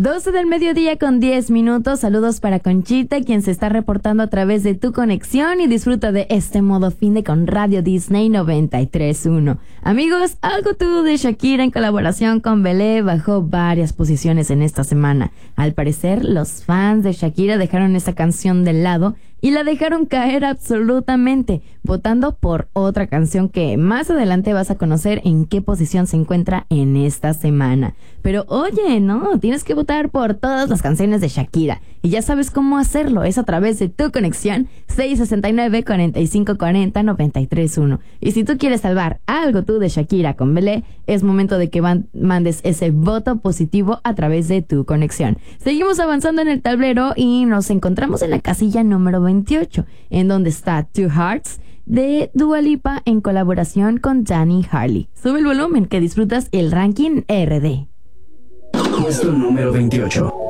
12 del mediodía con 10 minutos. Saludos para Conchita, quien se está reportando a través de Tu Conexión y disfruta de este modo fin de con Radio Disney 93.1. Amigos, Algo Tú de Shakira en colaboración con Belé bajó varias posiciones en esta semana. Al parecer, los fans de Shakira dejaron esta canción de lado y la dejaron caer absolutamente, votando por otra canción que más adelante vas a conocer en qué posición se encuentra en esta semana. Pero oye, no, tienes que votar por todas las canciones de Shakira. Y ya sabes cómo hacerlo, es a través de Tu Conexión 669-4540-931. Y si tú quieres salvar Algo Tú de Shakira con Belé, es momento de que mandes ese voto positivo a través de Tu Conexión. Seguimos avanzando en el tablero y nos encontramos en la casilla número 28, en donde está Two Hearts de Dua Lipa en colaboración con Danny Harley. Sube el volumen que disfrutas el ranking RD. Puesto número 28.